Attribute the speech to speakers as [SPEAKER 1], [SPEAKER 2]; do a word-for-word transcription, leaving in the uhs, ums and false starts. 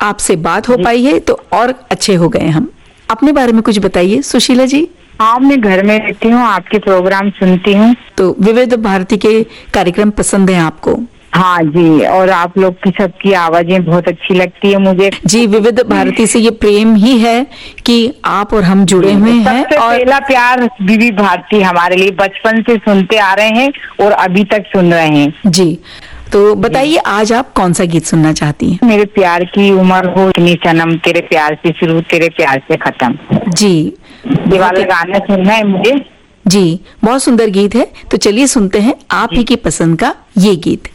[SPEAKER 1] आपसे बात हो पाई है तो और अच्छे हो गए हम। अपने बारे में कुछ बताइए सुशीला जी।
[SPEAKER 2] हाँ, मैं घर में रहती हूँ, आपके प्रोग्राम सुनती हूँ।
[SPEAKER 1] तो विविध भारती के कार्यक्रम पसंद है आपको?
[SPEAKER 2] हाँ जी, और आप लोग की सबकी आवाजें बहुत अच्छी लगती है मुझे।
[SPEAKER 1] जी, विविध भारती से ये प्रेम ही है कि आप और हम जुड़े हुए हैं।
[SPEAKER 2] सबसे
[SPEAKER 1] और
[SPEAKER 2] पहला प्यार विविध भारती हमारे लिए, बचपन से सुनते आ रहे हैं और अभी तक सुन रहे हैं।
[SPEAKER 1] जी, तो बताइए आज आप कौन सा गीत सुनना चाहती हैं?
[SPEAKER 2] मेरे प्यार की उम्र हो इतनी सनम, तेरे प्यार से शुरू तेरे प्यार से खत्म।
[SPEAKER 1] जी,
[SPEAKER 2] ये वाला गाना सुनना है मुझे।
[SPEAKER 1] जी, बहुत सुंदर गीत है। तो चलिए सुनते हैं आप ही की पसंद का ये गीत।